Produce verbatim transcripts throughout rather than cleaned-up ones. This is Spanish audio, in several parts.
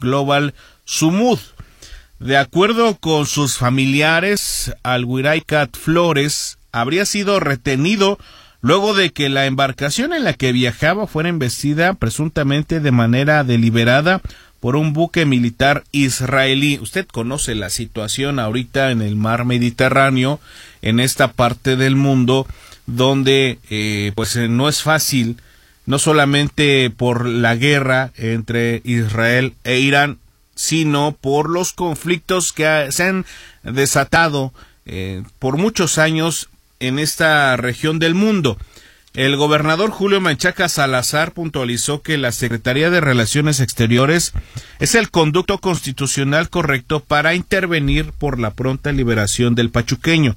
Global Sumud. De acuerdo con sus familiares, Alhuiraicat Flores habría sido retenido luego de que la embarcación en la que viajaba fuera embestida presuntamente de manera deliberada por un buque militar israelí. Usted conoce la situación ahorita en el mar Mediterráneo, en esta parte del mundo, donde eh, pues no es fácil, no solamente por la guerra entre Israel e Irán, sino por los conflictos que se han desatado eh, por muchos años en esta región del mundo. El gobernador Julio Menchaca Salazar puntualizó que la Secretaría de Relaciones Exteriores es el conducto constitucional correcto para intervenir por la pronta liberación del pachuqueño.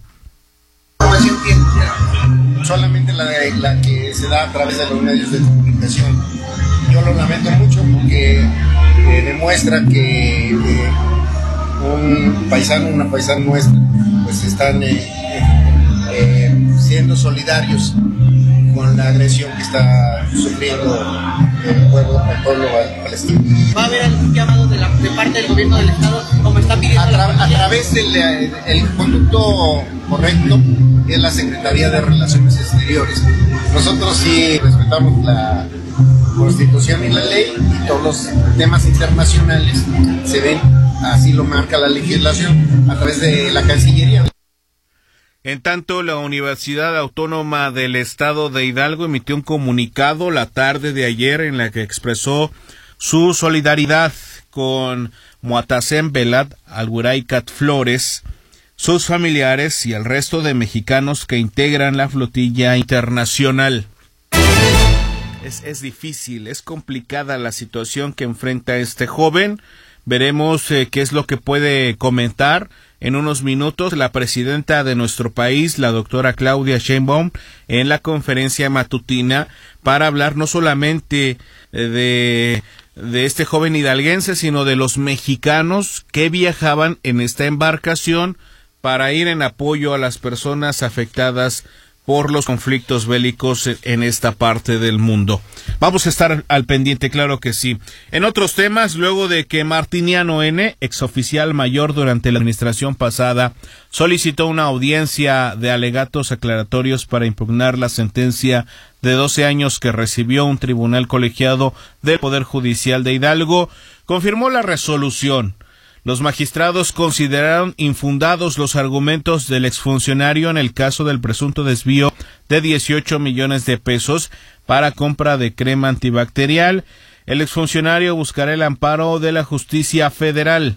Solamente la, de, la que se da a través de los medios de comunicación. Yo lo lamento mucho porque eh, demuestra que eh, un paisano, una paisana nuestra, pues están eh, eh, siendo solidarios con la agresión que está sufriendo el pueblo, el pueblo palestino. ¿Va a haber algún llamado de, la, de parte del gobierno del Estado, como está pidiendo? A, tra a través del el, el conducto correcto es la Secretaría de Relaciones Exteriores. Nosotros sí respetamos la Constitución y la ley, y todos los temas internacionales se ven, así lo marca la legislación, a través de la Cancillería. En tanto, la Universidad Autónoma del Estado de Hidalgo emitió un comunicado la tarde de ayer en la que expresó su solidaridad con Moatazem Belad Alhuiraicat Flores, sus familiares y el resto de mexicanos que integran la flotilla internacional. Es, es difícil, es complicada la situación que enfrenta este joven. Veremos eh, qué es lo que puede comentar en unos minutos la presidenta de nuestro país, la doctora Claudia Sheinbaum, en la conferencia matutina para hablar no solamente de, de este joven hidalguense, sino de los mexicanos que viajaban en esta embarcación para ir en apoyo a las personas afectadas por los conflictos bélicos en esta parte del mundo. Vamos a estar al pendiente, claro que sí. En otros temas, luego de que Martiniano N., exoficial mayor durante la administración pasada, solicitó una audiencia de alegatos aclaratorios para impugnar la sentencia de doce años que recibió un tribunal colegiado del Poder Judicial de Hidalgo, confirmó la resolución. Los magistrados consideraron infundados los argumentos del exfuncionario en el caso del presunto desvío de dieciocho millones de pesos para compra de crema antibacterial. El exfuncionario buscará el amparo de la justicia federal.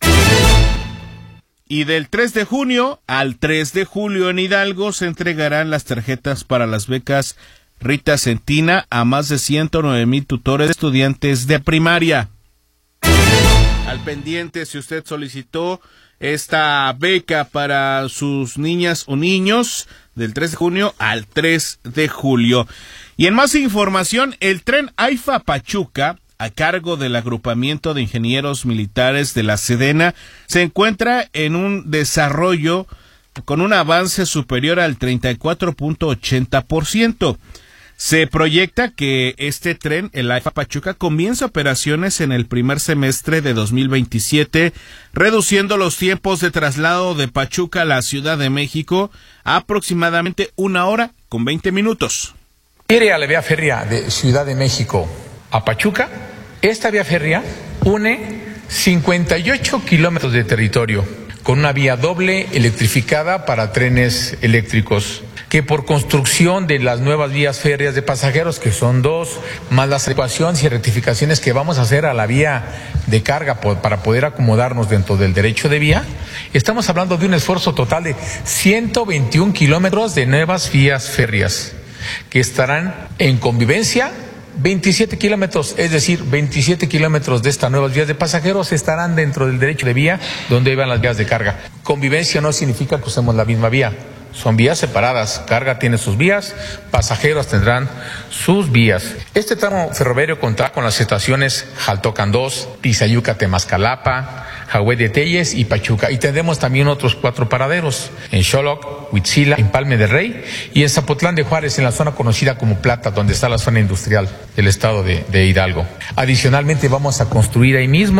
Y del tres de junio al tres de julio en Hidalgo se entregarán las tarjetas para las becas Rita Centina a más de ciento nueve mil tutores estudiantes de primaria. Al pendiente, si usted solicitó esta beca para sus niñas o niños del tres de junio al tres de julio. Y en más información, el tren AIFA Pachuca, a cargo del agrupamiento de ingenieros militares de la Sedena, se encuentra en un desarrollo con un avance superior al treinta y cuatro punto ochenta por ciento. Se proyecta que este tren, el AIFA Pachuca, comience operaciones en el primer semestre de dos mil veintisiete, reduciendo los tiempos de traslado de Pachuca a la Ciudad de México a aproximadamente una hora con veinte minutos. Quiere a la vía férrea de Ciudad de México a Pachuca. Esta vía férrea une cincuenta y ocho kilómetros de territorio con una vía doble electrificada para trenes eléctricos, que por construcción de las nuevas vías férreas de pasajeros, que son dos, más las adecuaciones y rectificaciones que vamos a hacer a la vía de carga para poder acomodarnos dentro del derecho de vía, estamos hablando de un esfuerzo total de ciento veintiún kilómetros de nuevas vías férreas, que estarán en convivencia. veintisiete kilómetros, es decir, veintisiete kilómetros de estas nuevas vías de pasajeros estarán dentro del derecho de vía donde iban las vías de carga. Convivencia no significa que usemos la misma vía, son vías separadas. Carga tiene sus vías, pasajeros tendrán sus vías. Este tramo ferroviario contará con las estaciones Jaltocan dos, Tizayuca Temascalapa, Jahue de Telles y Pachuca. Y tendremos también otros cuatro paraderos, en Xoloc, Huitzila, en Palme del Rey y en Zapotlán de Juárez, en la zona conocida como Plata, donde está la zona industrial del estado de, de Hidalgo. Adicionalmente vamos a construir ahí mismo